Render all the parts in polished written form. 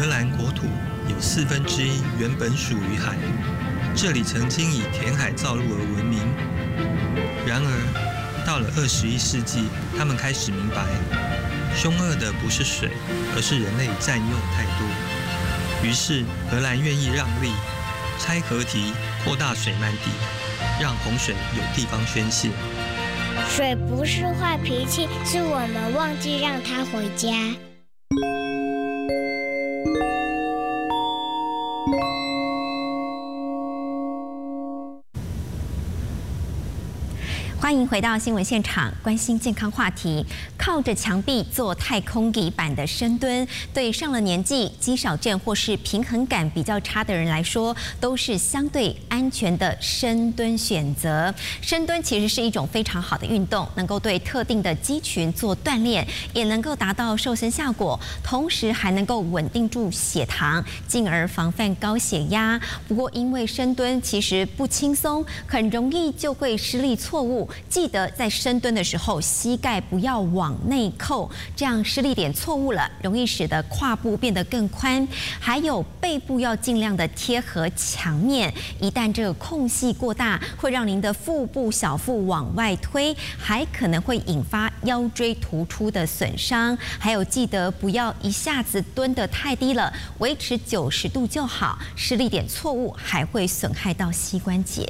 荷兰国土有1/4原本属于海，这里曾经以填海造陆而闻名。然而，到了21世纪，他们开始明白，凶恶的不是水，而是人类占用太多。于是，荷兰愿意让利，拆河堤，扩大水漫地，让洪水有地方宣泄。 水不是坏脾气，是我们忘记让它回家。 欢迎回到新闻现场，关心健康话题。靠着墙壁做太空椅板的深蹲，对上了年纪、肌少症或是平衡感比较差的人来说，都是相对安全的深蹲选择。深蹲其实是一种非常好的运动，能够对特定的肌群做锻炼，也能够达到瘦身效果，同时还能够稳定住血糖，进而防范高血压。不过，因为深蹲其实不轻松，很容易就会施力错误。记得在深蹲的时候，膝盖不要往内扣，这样施力点错误了，容易使得胯部变得更宽。还有背部要尽量的贴合墙面，一旦这个空隙过大，会让您的腹部、小腹往外推，还可能会引发腰椎突出的损伤。还有记得不要一下子蹲得太低了，维持90度就好，施力点错误还会损害到膝关节。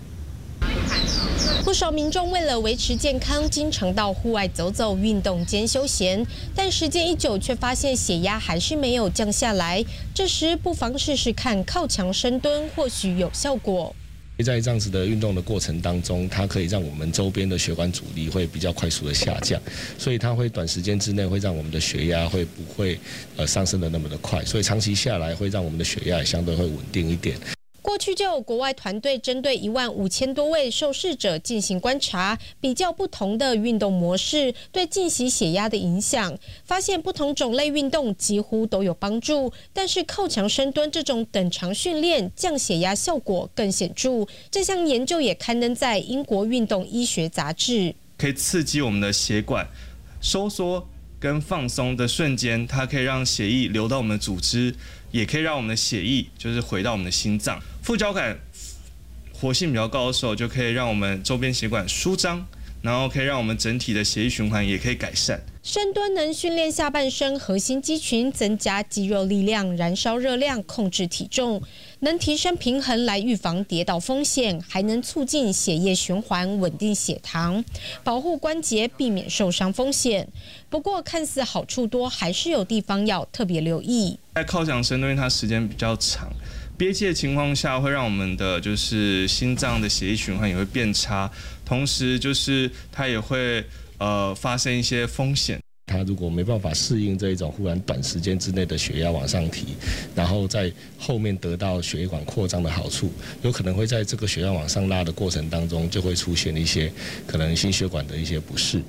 不少民众为了维持健康，经常到户外走走、运动兼休闲，但时间一久，却发现血压还是没有降下来。这时不妨试试看靠墙深蹲，或许有效果。 在这样子的运动的过程当中，它可以让我们周边的血管阻力会比较快速的下降，所以它会短时间之内会让我们的血压会不会上升的那么的快，所以长期下来会让我们的血压也相对会稳定一点。 过去就有国外团队针对15000多位受试者进行观察，比较不同的运动模式对静息血压的影响，发现不同种类运动几乎都有帮助，但是靠墙深蹲这种等长训练降血压效果更显著。这项研究也刊登在英国运动医学杂志， 可以刺激我们的血管收缩跟放松的瞬间，它可以让血液流到我们的组织，也可以让我们的血液就是回到我们的心脏。副交感活性比较高的时候，就可以让我们周边血管舒张，然后可以让我们整体的血液循环也可以改善。 深蹲能训练下半身核心肌群，增加肌肉力量，燃烧热量，控制体重，能提升平衡来预防跌倒风险，还能促进血液循环，稳定血糖，保护关节，避免受伤风险。不过，看似好处多，还是有地方要特别留意。 在靠墙深蹲，它时间比较长。憋气的情况下，会让我们的就是心脏的血液循环也会变差，同时就是它也会发生一些风险。 他如果没办法适应这一种忽然短时间之内的血压往上提，然后在后面得到血液管扩张的好处，有可能会在这个血压往上拉的过程当中，就会出现一些可能心血管的一些不适。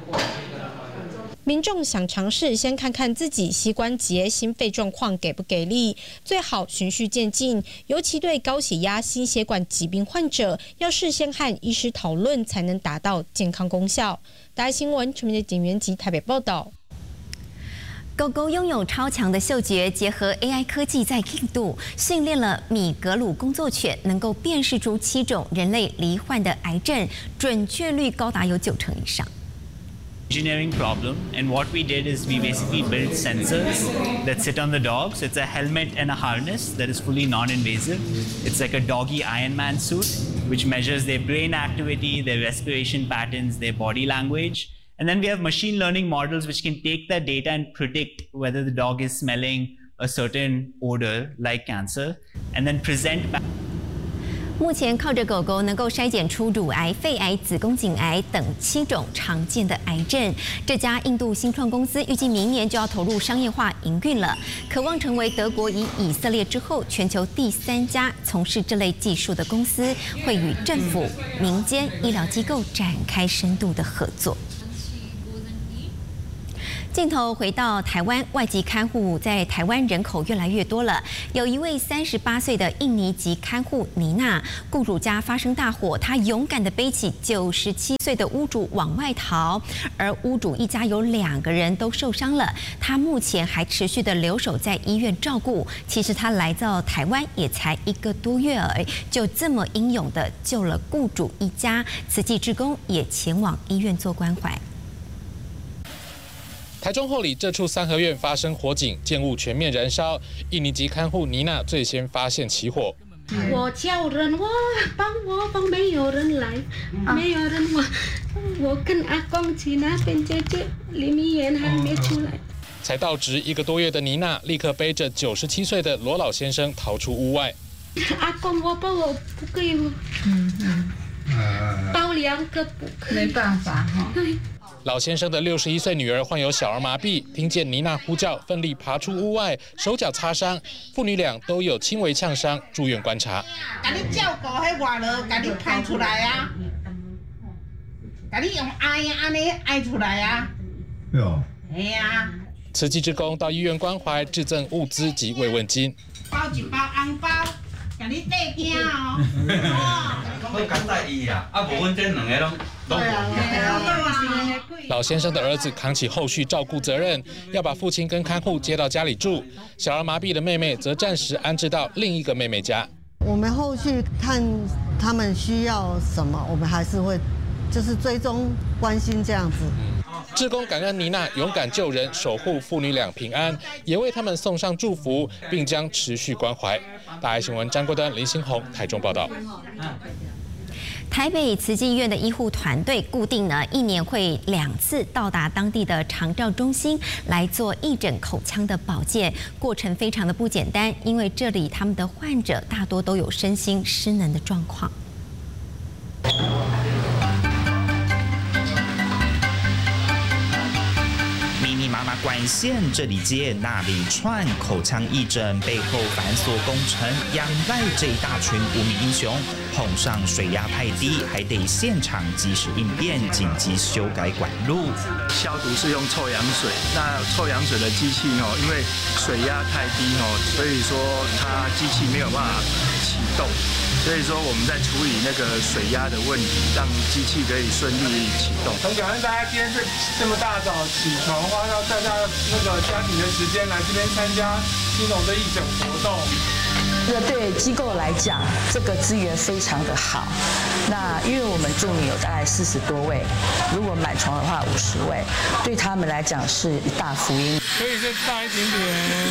民众想尝试，先看看自己膝关节、心肺状况给不给力，最好循序渐进。尤其对高血压、心血管疾病患者，要事先和医师讨论，才能达到健康功效。大爱新闻陈明杰、简元吉台北报道。 狗狗拥有超强的嗅觉，结合 AI 科技，在印度训练了米格鲁工作犬，能够辨识出7种人类罹患的癌症，准确率高达有90%以上。 Engineering problem, and what we did is we basically built sensors that sit on the dog. So it's a helmet and a harness that is fully non-invasive. It's like a doggy Iron Man suit, which measures their brain activity, their respiration patterns, their body language. And then we have machine learning models which can take that data and predict whether the dog is smelling a certain odor like cancer, and then present back. 目前靠着狗狗能够筛检出乳癌、肺癌、子宫颈癌等7种常见的癌症。这家印度新创公司预计明年就要投入商业化营运了，渴望成为德国与以色列之后全球第3家从事这类技术的公司，会与政府、民间、医疗机构展开深度的合作。 镜头回到台湾，外籍看护在台湾人口越来越多了。有一位38岁的印尼籍看护妮娜，雇主家发生大火，她勇敢地背起97岁的屋主往外逃，而屋主一家有2个人都受伤了，她目前还持续地留守在医院照顾。其实她来到台湾也才1个多月而已，就这么英勇地救了雇主一家。慈济志工也前往医院做关怀。 台中后里这处三合院发生火警，建物全面燃烧。印尼籍看护妮娜最先发现起火。 我叫人，帮，没有人来，没有人，我跟阿公去那边姐姐，里面还没出来。 才到职1个多月的妮娜，立刻背着97岁的罗老先生逃出屋外。 阿公，我不可以，包2个不可以，没办法哈。 老先生的61岁女儿患有小儿麻痹，听见妮娜呼叫，奋力爬出屋外，手脚擦伤，父女俩都有轻微呛伤，住院观察。 把你照顾喺外头，把你拍出来啊！把你用爱安尼爱出来啊！ 有。 哎呀！ 慈济志工到医院关怀，致赠物资及慰问金。 包1包红包，给你带惊哦。 我交代伊啊，无阮这2个拢老先生的儿子扛起后续照顾责任，要把父亲跟看护接到家里住。小儿麻痹的妹妹则暂时安置到另一个妹妹家。 我们后续看他们需要什么，我们还是会就是追踪关心这样子。 志工感恩妮娜勇敢救人，守护父女俩平安，也为他们送上祝福，并将持续关怀。大爱新闻张国端、林新宏台中报道。 台北慈济医院的医护团队固定呢，1年会2次到达当地的长照中心来做义诊口腔的保健，过程非常的不简单，因为这里他们的患者大多都有身心失能的状况。 妈妈管线这里接那里串，口腔义诊背后繁琐工程，仰赖这一大群无名英雄。碰上水压太低，还得现场及时应变，紧急修改管路。 消毒是用臭氧水，那臭氧水的机器因为水压太低所以说它机器没有办法启动。所以说我们在处理那个水压的问题，让机器可以顺利启动。 很感恩大家今天这么大早起床，花到大家那个家庭的时间来这边参加新农的义诊活动。 对机构来讲，这个资源非常的好。那因为我们助理有大概40多位，如果满床的话50位，对他们来讲是一大福音。 可以再大一点点。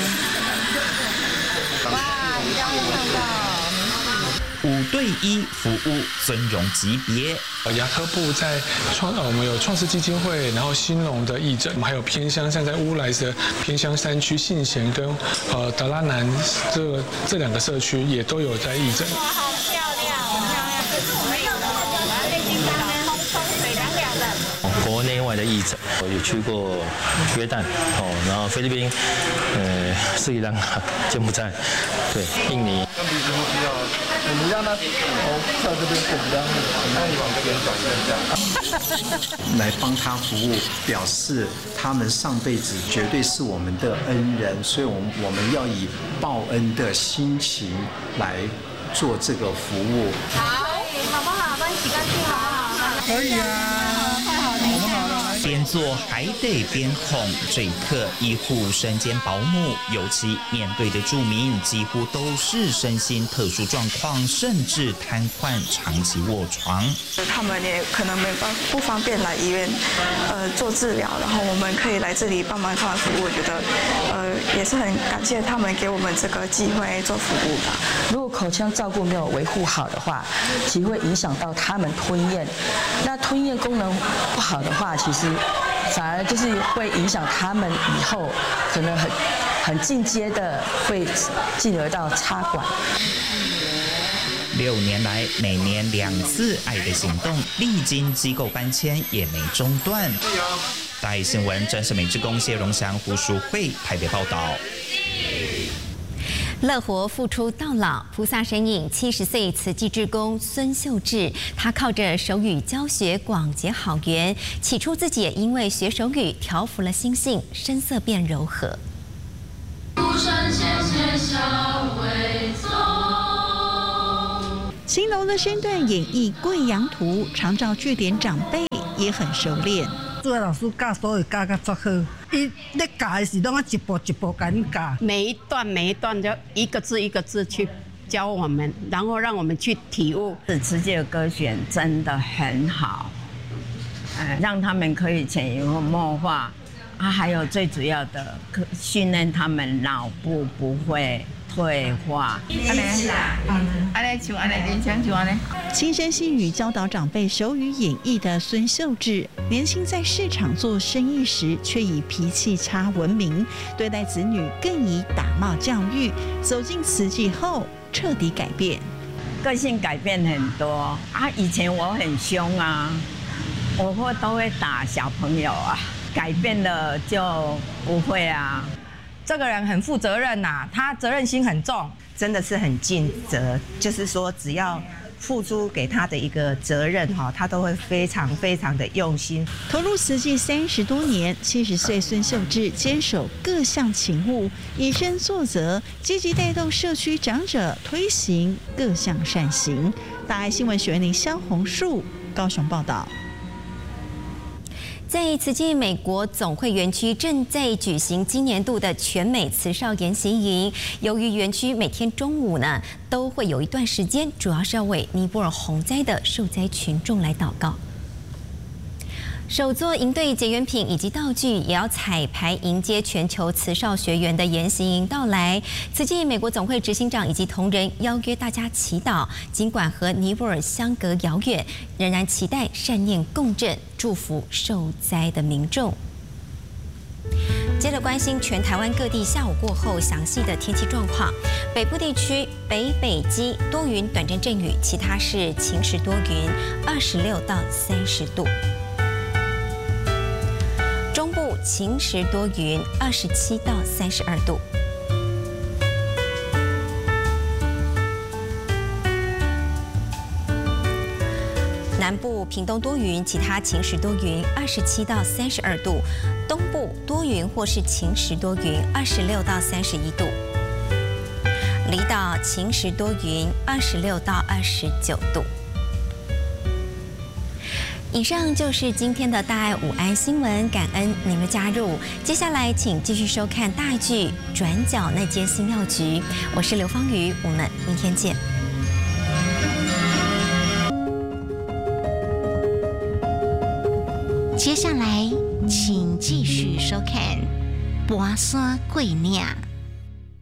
哇，这样看到。 5对1服务尊荣级别。 牙科部在我们有创世基金会，然后兴隆的义诊，我们还有偏乡，像在乌来的偏乡山区信贤跟德拉南这2个社区也都有在义诊。 哇，好漂亮，好漂亮！我们有的内金刚呢，通风水凉凉的。 国内外的义诊，我也去过约旦然后菲律宾，斯里兰卡、柬埔寨，对，印尼。 我们让他侧这边比较那你往这边转这样。 来帮他服务，表示他们上辈子绝对是我们的恩人，所以我们要以报恩的心情来做这个服务。 好不好？帮你洗干净好不好？ 可以啊， 太好了， 边做还得边哄，这一刻医护身兼保姆，尤其面对的住民几乎都是身心特殊状况，甚至瘫痪、长期卧床。 他们也可能不方便来医院做治疗，然后我们可以来这里帮忙他们服务，我觉得也是很感谢他们给我们这个机会做服务吧。 如果口腔照顾没有维护好的话，其实会影响到他们吞咽。那吞咽功能不好的话，其实反而就是会影响他们以后可能很进阶的会进而到插管。 6年来，每年2次爱的行动，历经机构搬迁也没中断。大爱新闻真是美志工谢荣祥、胡淑慧台北报道。 乐活付出到老，菩萨身影70岁慈济志工孙秀智，他靠着手语教学广结好缘。起初自己也因为学手语调服了心性，声色变柔和。 青楼的身段演绎《贵阳图》，常照据点长辈也很熟练。 做老师教手语教得足好，伊咧教的时，拢啊一步一步甲你教， 每一段就一个字一个字去教我们，然后让我们去体悟。 慈济的歌选真的很好，让他们可以潜移默化，还有最主要的训练他们脑部不会退化。 轻声细语教导长辈手语演绎的孙秀智，年轻在市场做生意时，却以脾气差闻名，对待子女更以打骂教育。走进慈济后，彻底改变， 个性改变很多啊！以前我很凶啊，我都会打小朋友啊，改变了就不会啊。 这个人很负责任呐，他责任心很重，真的是很尽责。就是说，只要付诸给他的一个责任哈，他都会非常非常的用心。 投入慈济30多年，70岁孙秀智坚守各项勤务，以身作则，积极带动社区长者推行各项善行。大爱新闻学林萧红树高雄报道。 在慈济美国总会园区正在举行今年度的全美慈少研习营。由于园区每天中午呢都会有一段时间，主要是要为尼泊尔洪灾的受灾群众来祷告。手作营队结缘品以及道具也要彩排迎接全球慈少学员的研习营到来。慈济美国总会执行长以及同仁邀约大家祈祷，尽管和尼泊尔相隔遥远，仍然期待善念共振，祝福受灾的民众。接着关心全台湾各地下午过后详细的天气状况。北部地区北基多云短阵阵雨，其他是晴时多云，26到30度。中部晴时多云，27到32度。南部屏东多云，其他晴时多云，27到32度。东部多云或是晴时多云，26到31度。离岛晴时多云，26到29度。以上就是今天的大爱午安新闻，感恩您的加入。接下来请继续收看大爱剧《转角那间新药局》，我是刘芳瑜，我们明天见。 接下来请继续收看《跋山过岭》。